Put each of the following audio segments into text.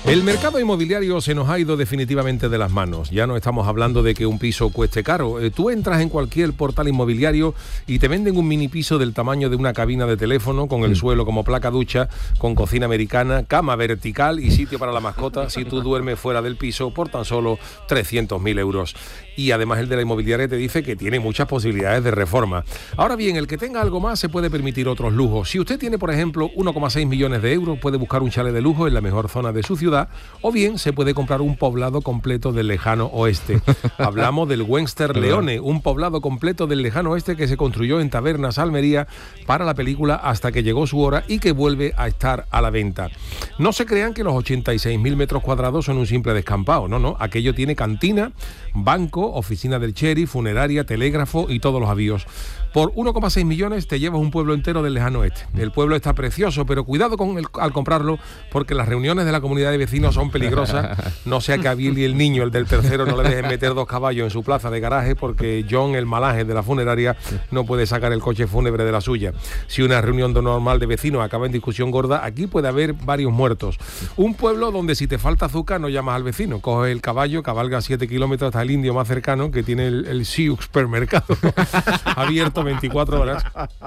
El mercado inmobiliario se nos ha ido definitivamente de las manos. Ya no estamos hablando de que un piso cueste caro. Tú entras en cualquier portal inmobiliario y te venden un mini piso del tamaño de una cabina de teléfono, con el suelo como placa ducha, con cocina americana, cama vertical y sitio para la mascota si tú duermes fuera del piso, por tan solo 300.000 euros. Y además el de la inmobiliaria te dice que tiene muchas posibilidades de reforma. Ahora bien, el que tenga algo más se puede permitir otros lujos. Si usted tiene, por ejemplo, 1,6 millones de euros, puede buscar un chalet de lujo en la mejor zona de su ciudad, o bien se puede comprar un poblado completo del lejano oeste. Hablamos del Western Leone, un poblado completo del lejano oeste que se construyó en Tabernas, Almería, para la película Hasta que llegó su hora y que vuelve a estar a la venta. No se crean que los 86.000 metros cuadrados son un simple descampado, no, aquello tiene cantina, banco, oficina del sheriff, funeraria, telégrafo y todos los avíos. Por 1,6 millones te llevas un pueblo entero del lejano oeste. El pueblo está precioso, pero cuidado al comprarlo, porque las reuniones de la comunidad de vecinos son peligrosas. No sea que a Billy, el niño, el del tercero, no le dejen meter 2 caballos en su plaza de garaje, porque John, el malaje de la funeraria, no puede sacar el coche fúnebre de la suya. Si una reunión normal de vecinos acaba en discusión gorda, aquí puede haber varios muertos. Un pueblo donde si te falta azúcar no llamas al vecino, coges el caballo, cabalga 7 kilómetros hasta el indio más cercano, que tiene el supermercado abierto 24 horas.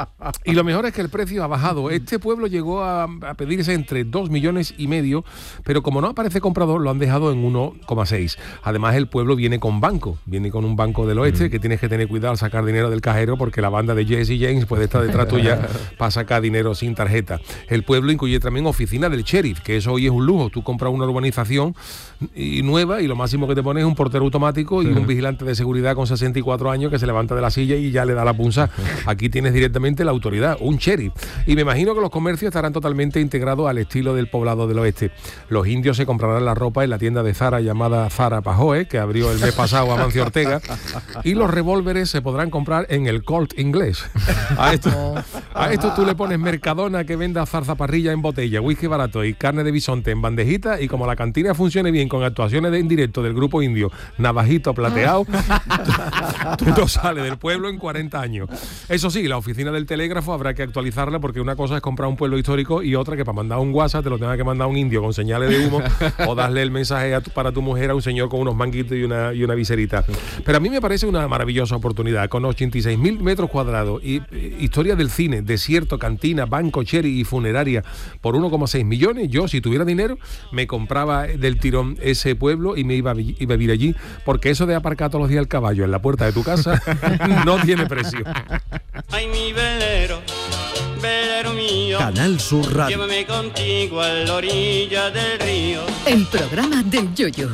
Y lo mejor es que el precio ha bajado. Este pueblo llegó a pedirse entre 2,5 millones, pero como no aparece comprador, lo han dejado en 1,6. Además, el pueblo viene con un banco del oeste, que tienes que tener cuidado al sacar dinero del cajero, porque la banda de Jesse James puede estar detrás tuya para sacar dinero sin tarjeta. El pueblo incluye también oficina del sheriff, que eso hoy es un lujo. Tú compras una urbanización nueva y lo máximo que te pones es un portero automático y un vigilante de seguridad con 64 años que se levanta de la silla y ya le da la punza. Aquí tienes directamente la autoridad, un sheriff. Y me imagino que los comercios estarán totalmente integrados al estilo del poblado del oeste. Los indios se comprarán la ropa en la tienda de Zara llamada Zara Pajoe, que abrió el mes pasado Amancio Ortega, y los revólveres se podrán comprar en el Colt inglés. A esto tú le pones Mercadona, que venda zarzaparrilla en botella, whisky barato y carne de bisonte en bandejita, y como la cantina funcione bien con actuaciones en directo del grupo indio Navajito Plateado, tú no sales del pueblo en 40 años. Eso sí, la oficina del telégrafo habrá que actualizarla, porque una cosa es comprar un pueblo histórico y otra que para mandar un WhatsApp te lo tenga que mandar un indio con señales de humo o darle el mensaje para tu mujer a un señor con unos manguitos y una viserita. Pero a mí me parece una maravillosa oportunidad, con 86.000 metros cuadrados y historia del cine, desierto, cantina, banco, cherry y funeraria por 1,6 millones. Yo, si tuviera dinero, me compraba del tirón ese pueblo y me iba a vivir allí, porque eso de aparcar todos los días el caballo en la puerta de tu casa no tiene precio. Ay, mi velero, velero mío, Canal Sur Radio. llévame contigo a la orilla del río. El programa del Yoyo.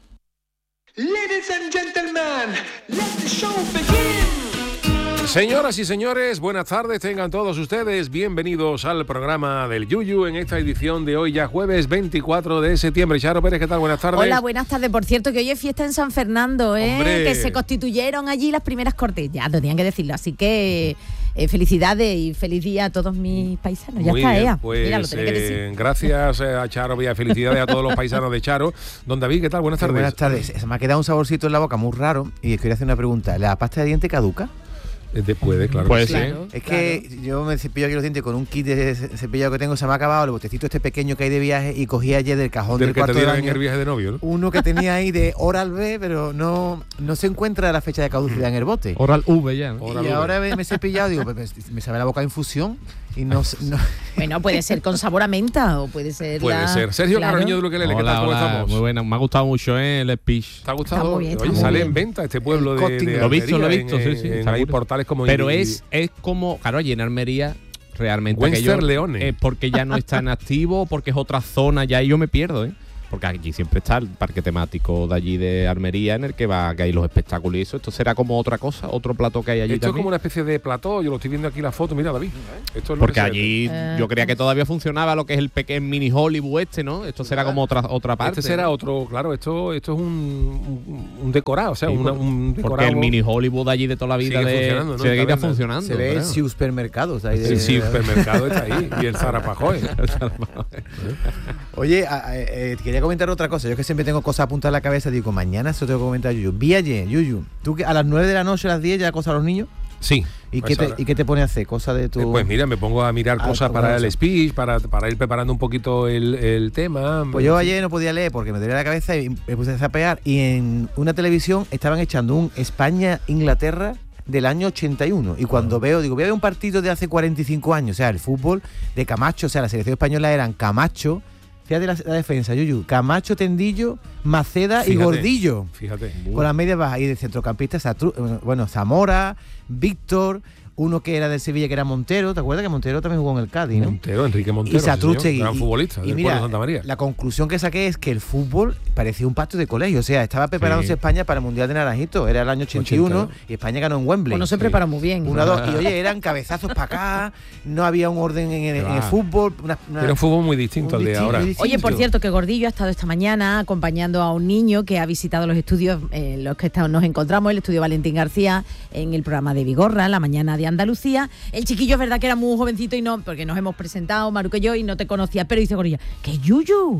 Ladies and gentlemen, let the show begin. Señoras y señores, buenas tardes, tengan todos ustedes bienvenidos al programa del Yuyu en esta edición de hoy, ya jueves 24 de septiembre. Charo Pérez, ¿qué tal? Buenas tardes. Hola, buenas tardes. Por cierto, que hoy es fiesta en San Fernando, ¡Hombre! Que se constituyeron allí las primeras cortes. Ya tenían que decirlo, así que felicidades y feliz día a todos mis paisanos. Ya Muy está, bien, Ea. pues, Mira, lo tenía que decir. gracias a Charo y felicidades a todos los paisanos de Charo. Don David, ¿qué tal? Buenas tardes. Buenas tardes. Se me ha quedado un saborcito en la boca muy raro y quería hacer una pregunta. ¿La pasta de diente caduca? Puede, claro. Puede que ser. sí. Claro, Es que yo me cepillo aquí los dientes con un kit de cepillado que tengo, se me ha acabado el botecito este pequeño que hay de viaje y cogí ayer del cajón Del del que te cuarto de dieron en baño el viaje de novio, ¿no? uno que tenía ahí de Oral B, pero no se encuentra la fecha de caducidad en el bote. Oral V ya, ¿no? Oral Y V. ahora me he cepillado, digo, me sabe la boca a infusión y no. Bueno, puede ser con sabor a menta o puede ser Puede ser. Sergio claro. Carreño de Luquelele, ¿qué tal? ¿Cómo estamos? Muy buena, me ha gustado mucho el speech. ¿Te ha gustado? Está muy bien, está Oye, muy sale bien. en venta este pueblo El de Cotting. Lo he visto, Almería, sí, sí. en está hay curioso. portales como... Pero es como, claro, allí en Almería realmente Western Leone. porque ya no está en activo, porque es otra zona, ya ahí yo me pierdo, porque aquí siempre está el parque temático de allí de Almería, en el que hay los espectáculos y eso. Esto será como otra cosa, otro plató que hay allí Esto es también. como una especie de plató, yo lo estoy viendo aquí en la foto, mira David. Esto es lo Porque que se ve. allí yo creía que todavía funcionaba lo que es el pequeño mini Hollywood ¿no? Esto será como otra parte. Este será otro, claro, esto es un decorado, o sea, Sí, un decorado. porque el mini Hollywood allí de toda la vida Sigue funcionando, ¿no? seguirá Está bien, funcionando. Se ve el claro. supermercados ahí de, El supermercado está ahí y el Zara Pajoy. Oye, quería comentar otra cosa. Yo que siempre tengo cosas apuntadas en la cabeza, digo, mañana se lo tengo que comentar a Yuyu. Vi ayer, Yuyu, tú que a las 9 de la noche, a las 10 ya acosas a los niños. Sí. ¿Y Pues qué te pone a hacer? ¿Cosas de tu...? Pues mira, me pongo a mirar cosas para el speech, para ir preparando un poquito el tema. Pues yo ayer no podía leer porque me dolía la cabeza y me puse a zapear, y en una televisión estaban echando un España-Inglaterra del año 81, y cuando veo, digo, voy a ver un partido de hace 45 años, o sea, el fútbol de Camacho, o sea, la selección española eran Camacho, fíjate la defensa, Yuyu, Camacho, Tendillo, Maceda y Gordillo. Fíjate. Con las medias bajas, y de centrocampista Zamora, Víctor, uno que era del Sevilla que era Montero, ¿te acuerdas que Montero también jugó en el Cádiz, ¿no? Enrique Montero, y Satrústegui, gran futbolista y del mira, pueblo de Santa María. La conclusión que saqué es que el fútbol parecía un patio de colegio, o sea, estaba preparándose España para el Mundial de Naranjito, era el año 81 y España ganó en Wembley. Pues no se preparó muy bien. 1-2, y oye, eran cabezazos para acá, no había un orden en el fútbol. Era un fútbol muy distinto al de ahora. Oye, por cierto, que Gordillo ha estado esta mañana acompañando a un niño que ha visitado los estudios en los que nos encontramos, el estudio Valentín García, en el programa de Vigorra, La Mañana de Andalucía. El chiquillo es verdad que era muy jovencito y no, porque nos hemos presentado, Maruca y yo, y no te conocía, pero dice Gordillo, ¡qué yuyu!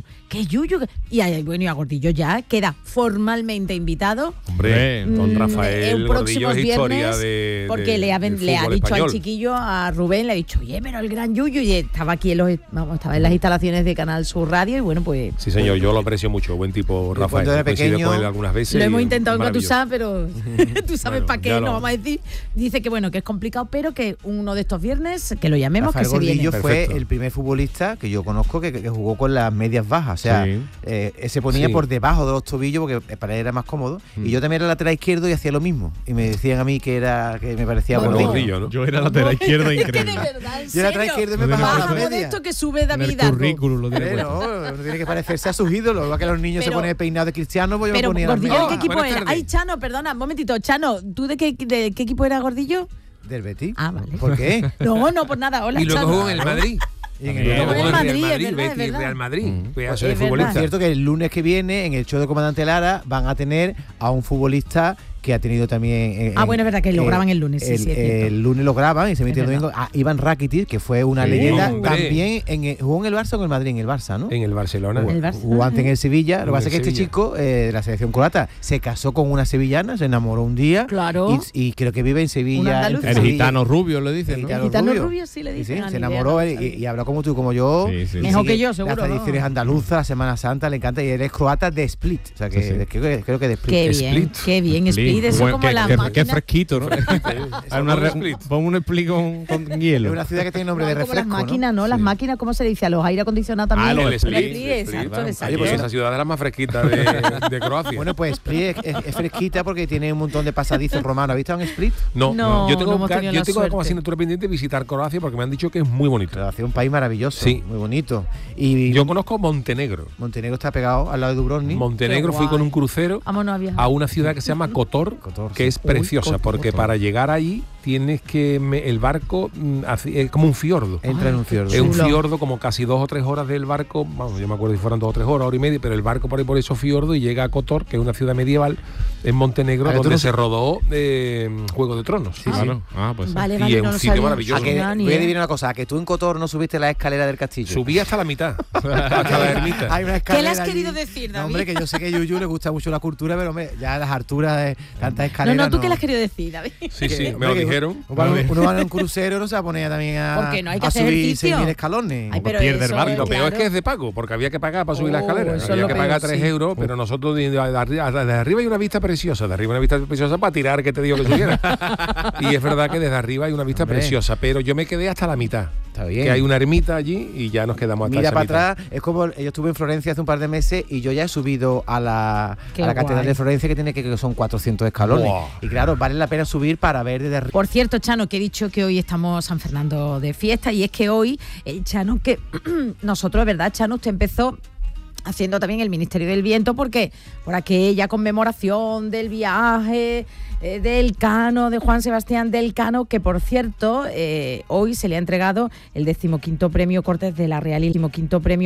Y a Gordillo ya queda formalmente invitado. Hombre, don Rafael el Gordillo próximo es historia viernes, de porque le ha dicho español. al chiquillo, a Rubén, le ha dicho, oye, pero el gran yuyu, y estaba aquí estaba en las instalaciones de Canal Sur Radio, y bueno, pues... Sí, señor, yo lo aprecio mucho, buen tipo Rafael. Cuando era pequeño, con él algunas veces. Lo hemos intentado maravilloso. engatusar, pero tú sabes Bueno, para qué, no vamos a decir. Dice que bueno, que es complicado, pero que uno de estos viernes, que lo llamemos, Rafael que se viene. Gordillo fue Perfecto. el primer futbolista que yo conozco que jugó con las medias bajas, o sea, Sí. Se ponía Sí. por debajo de los tobillos porque para él era más cómodo, y yo también era lateral izquierdo y hacía lo mismo, y me decían a mí que me parecía Bueno, Gordillo. Gordillo, ¿no? Yo era lateral izquierdo Es que increíble. de verdad, en Yo era lateral serio. izquierdo y me Lo bajaba Vamos las por medias. esto que sube En David el Hidalgo. currículum lo tiene puesto. Bueno, uno tiene que parecerse a sus ídolos, igual que los niños se Pero- ponen peinado de Cristiano, pues yo Pero me ponía las Gordillo, medias ¿de qué bajas. equipo Buenas era? tardes. Ay, Chano, perdona, un momentito. Chano, ¿tú de qué equipo era Gordillo? Del Betis. Ah, vale. ¿Por qué? No, pues nada, hola, Y luego Chano. jugó en el Madrid. Y en Bien. el Como en el Real Madrid, es verdad, Betis, es verdad. Real Madrid. Pedazo Es de verdad. futbolista. Es cierto que el lunes que viene, en el show de Comandante Lara, van a tener a un futbolista que ha tenido también... Bueno, es verdad que lo graban el lunes, sí, es cierto. El lunes lo graban y se emite el Es domingo. A Iván Rakitic, que fue una Sí. leyenda, Hombre. también jugó en el Barça o en el Madrid, en el Barça, ¿no? En el Barcelona. En el Barça. Jugó antes en el Sevilla. Lo En que pasa el es que este Sevilla. chico de la selección croata se casó con una sevillana, se enamoró un día. Claro. Y creo que vive en Un Sevilla. andaluz. entre El Sevilla. gitano rubio le dicen, ¿no? Gitano rubio, sí le Sí, dicen, sí, ni se idea, enamoró no él, sabía. y habló como tú, como yo. Sí, sí. Y Mejor sigue que yo, seguro, Las tradiciones ¿no? andaluzas, Semana Santa, le encanta. Y él es croata de Split. O sea, que Sí, sí. creo que de Split. Qué bien, Split. qué bien, Split, eso Bueno, como las qué máquinas. fresquito, ¿no? Hay una un Split. pon un Split con Es hielo. una ciudad que tiene nombre de Como refresco, las ¿no? máquinas, ¿no? Las máquinas, ¿cómo se le dice? A los aire acondicionados también. Ah, los El Split, Exacto, claro. exacto. Oye, pues esa ciudad es la más fresquita de Croacia. Bueno, pues Split es fresquita porque tiene un montón de pasadizos romanos. ¿Has visto un Split? No, yo tengo, no hemos tenido la como suerte. asignatura pendiente visitar Croacia porque me han dicho que es muy bonito. Croacia es un país maravilloso, Sí. muy bonito. Y Yo conozco Montenegro. Montenegro está pegado al lado de Dubrovnik. Montenegro Qué fui con guay. un crucero Vamos, no había. a una ciudad que se llama Kotor, Kotor, que sí. es preciosa, Kotor, porque Kotor. para llegar allí tienes que... el barco es como un fiordo. Entra en un fiordo. Es un chulo. fiordo como casi 2 o 3 horas del barco, vamos, yo me acuerdo si fueran 2 o 3 horas, hora y media, pero el barco por ahí por esos fiordos y llega a Kotor, que es una ciudad medieval en Montenegro, A ver, tú donde no se rodó Juego de Tronos. Sí, claro. Ah, pues sí. Vale, Y vale, es no un lo sitio sabía. maravilloso. A que, No, ni voy a idea. adivinar una cosa, a que tú en Kotor no subiste la escalera del castillo. Subí hasta la mitad, hasta la ermita. Hay una ¿Qué escalera le has allí. querido decir, No, David? hombre, que yo sé que a Yuyu le gusta mucho la cultura, pero hombre, ya a las alturas de tantas escaleras. No, ¿tú qué le has querido decir, David? Sí, Que, sí, me hombre, lo que dijeron. Uno va en un crucero, no se va a poner también a, Porque no hay que a hacer subir ejercicio. 6.000 escalones. Ay, pero pierde el eso, barco. Y lo peor es claro. que es de pago, porque había que pagar para subir la Oh, escalera. eso es Había lo que peor, pagar 3 sí. euros, pero nosotros de arriba hay una vista preciosa. De arriba hay una vista preciosa para tirar, que te digo que subiera. Y es verdad que desde arriba hay una vista Hombre. preciosa, pero yo me quedé hasta la mitad. Está bien. Que hay una ermita allí y ya nos quedamos hasta Mira esa para mitad. atrás, es como yo estuve en Florencia hace un par de meses y yo ya he subido a la Qué catedral guay. de Florencia, que tiene que son 400 escalones. Buah. Y claro, vale la pena subir para ver desde arriba. Por cierto, Chano, que he dicho que hoy estamos San Fernando de fiesta, y es que hoy, Chano, que nosotros, ¿verdad, Chano? Usted empezó haciendo también el Ministerio del Viento, porque por aquella conmemoración del viaje del Cano, de Juan Sebastián del Cano, que por cierto, hoy se le ha entregado el 15º premio Cortes de la Real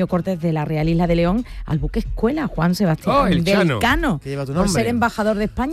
Isla de León al buque escuela Juan Sebastián Oh, el del Chano. Cano, Que lleva tu por nombre. ser embajador de España.